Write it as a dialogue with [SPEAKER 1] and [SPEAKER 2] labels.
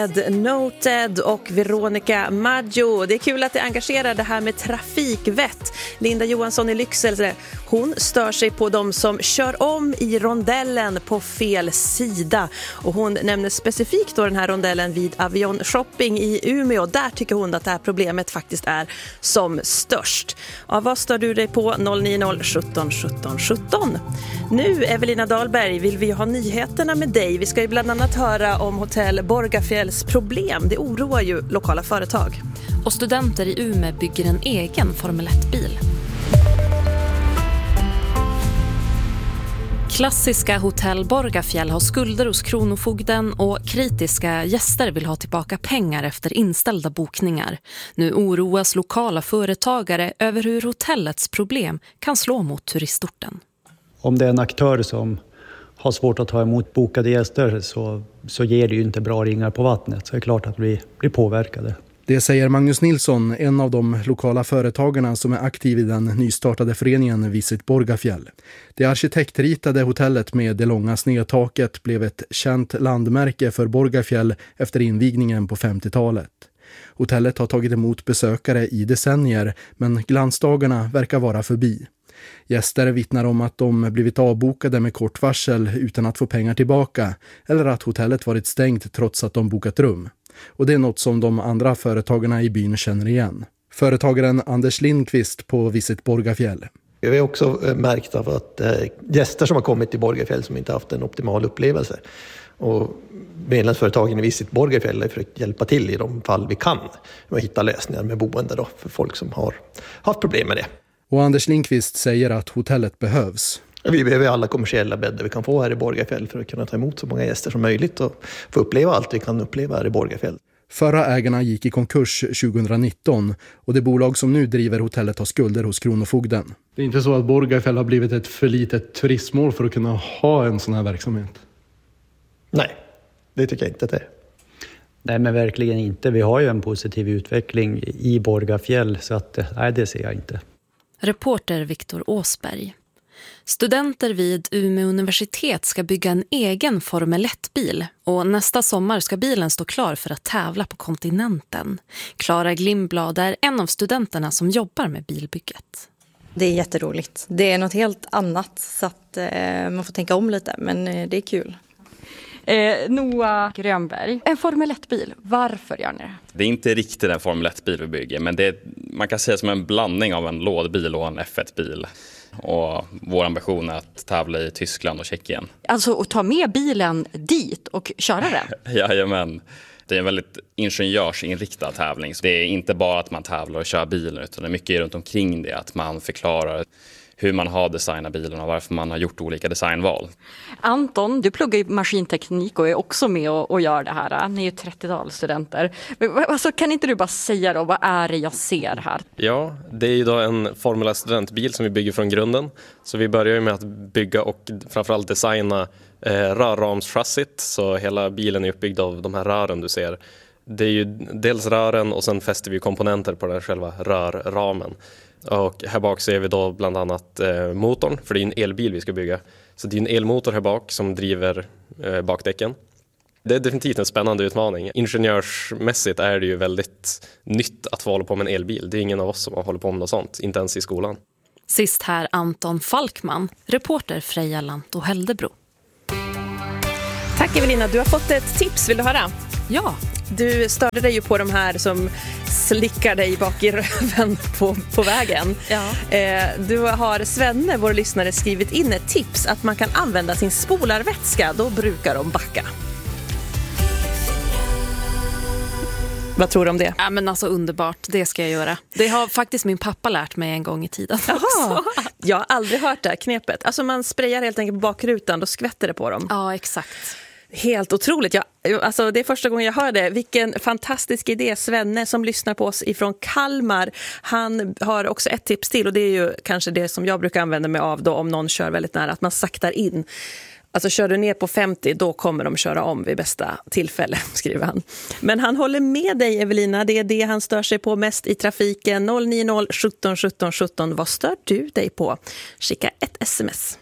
[SPEAKER 1] Noted och Veronica Maggio. Det är kul att det engagerar det här med trafikvett. Linda Johansson i Lycksele, hon stör sig på de som kör om i rondellen på fel sida. Och hon nämner specifikt då den här rondellen vid Avion Shopping i Umeå. Där tycker hon att det här problemet faktiskt är som störst. Ja, vad stör du dig på? 090 17 17 17. Nu, Evelina Dahlberg, vill vi ha nyheterna med dig. Vi ska ju bland annat höra om hotell Borgafjälls problem. Det oroar ju lokala företag.
[SPEAKER 2] Och studenter i Umeå bygger en egen Formel 1-bil. Klassiska hotell Borgafjäll har skulder hos Kronofogden och kritiska gäster vill ha tillbaka pengar efter inställda bokningar. Nu oroas lokala företagare över hur hotellets problem kan slå mot turistorten.
[SPEAKER 3] Om det är en aktör som har svårt att ta emot bokade gäster så ger det ju inte bra ringar på vattnet. Så det är klart att vi blir påverkade.
[SPEAKER 4] Det säger Magnus Nilsson, en av de lokala företagarna som är aktiv i den nystartade föreningen Visit Borgafjäll. Det arkitektritade hotellet med det långa snedtaket blev ett känt landmärke för Borgafjäll efter invigningen på 50-talet. Hotellet har tagit emot besökare i decennier, men glansdagarna verkar vara förbi. Gäster vittnar om att de blivit avbokade med kort varsel utan att få pengar tillbaka eller att hotellet varit stängt trots att de bokat rum. Och det är något som de andra företagarna i byn känner igen. Företagaren Anders Lindqvist på Visit Borgafjäll.
[SPEAKER 5] Vi har också märkt av att gäster som har kommit till Borgafjäll som inte haft en optimal upplevelse. Och medlemsföretagen i Visit Borgafjäll har försökt hjälpa till i de fall vi kan. Och hitta lösningar med boende då för folk som har haft problem med det.
[SPEAKER 4] Och Anders Lindqvist säger att hotellet behövs.
[SPEAKER 5] Vi behöver alla kommersiella bäddar vi kan få här i Borgafjäll för att kunna ta emot så många gäster som möjligt och få uppleva allt vi kan uppleva här i Borgafjäll.
[SPEAKER 4] Förra ägarna gick i konkurs 2019 och det bolag som nu driver hotellet har skulder hos Kronofogden.
[SPEAKER 6] Det är inte så att Borgafjäll har blivit ett för litet turistmål för att kunna ha en sån här verksamhet?
[SPEAKER 5] Nej, det tycker jag inte att det är.
[SPEAKER 3] Nej, men verkligen inte. Vi har ju en positiv utveckling i Borgafjäll så att nej, det ser jag inte.
[SPEAKER 2] Reporter Viktor Åsberg. Studenter vid Umeå universitet ska bygga en egen Formel 1-bil och nästa sommar ska bilen stå klar för att tävla på kontinenten. Klara Glimblad är en av studenterna som jobbar med bilbygget.
[SPEAKER 7] Det är jätteroligt. Det är något helt annat så att man får tänka om lite, men det är kul.
[SPEAKER 8] Noah Grönberg, en Formel 1-bil, varför gör ni det?
[SPEAKER 9] Det är inte riktigt en Formel 1-bil vi bygger, men det är, man kan säga som en blandning av en lådbil och en F1-bil. Och vår ambition är att tävla i Tyskland och Tjeckien.
[SPEAKER 8] Alltså att ta med bilen dit och köra den?
[SPEAKER 9] Jajamän. Det är en väldigt ingenjörsinriktad tävling. Så det är inte bara att man tävlar och kör bilen utan det är mycket runt omkring det. Att man förklarar hur man har designat bilen och varför man har gjort olika designval.
[SPEAKER 8] Anton, du pluggar ju maskinteknik och är också med och gör det här. Ni är ju 30-tal studenter. Alltså, kan inte du bara säga då, vad är det jag ser här?
[SPEAKER 10] Ja, det är ju då en Formel 1-studentbil som vi bygger från grunden. Så vi börjar ju med att bygga och framförallt designa rörramschassit. Så hela bilen är uppbyggd av de här rören du ser. Det är ju dels rören och sen fäster vi komponenter på den själva rörramen. Och här bak ser vi då bland annat motorn, för det är en elbil vi ska bygga. Så det är en elmotor här bak som driver bakdäcken. Det är definitivt en spännande utmaning. Ingenjörsmässigt är det ju väldigt nytt att få hålla på med en elbil. Det är ingen av oss som har hållit på med något sånt, inte ens i skolan.
[SPEAKER 2] Sist här Anton Falkman, reporter Freja Lant och Häldebro.
[SPEAKER 1] Tack Evelina, du har fått ett tips, vill du höra?
[SPEAKER 2] Ja.
[SPEAKER 1] Du störde dig ju på de här som slickar dig bak i röven på vägen.
[SPEAKER 2] Ja.
[SPEAKER 1] Du har Svenne, vår lyssnare, skrivit in ett tips att man kan använda sin spolarvätska. Då brukar de backa. Vad tror du om det?
[SPEAKER 2] Ja, men alltså underbart, det ska jag göra. Det har faktiskt min pappa lärt mig en gång i tiden också.
[SPEAKER 1] Jag har aldrig hört det här knepet. Alltså man sprayar helt enkelt på bakrutan, då skvätter det på dem.
[SPEAKER 2] Ja, exakt.
[SPEAKER 1] Helt otroligt. Alltså det är första gången jag hör det. Vilken fantastisk idé. Svenne som lyssnar på oss ifrån Kalmar. Han har också ett tips till och det är ju kanske det som jag brukar använda mig av då om någon kör väldigt nära. Att man saktar in. Alltså kör du ner på 50 då kommer de köra om vid bästa tillfälle, skriver han. Men han håller med dig Evelina. Det är det han stör sig på mest i trafiken. 090 17 17 17. Vad stör du dig på? Skicka ett sms.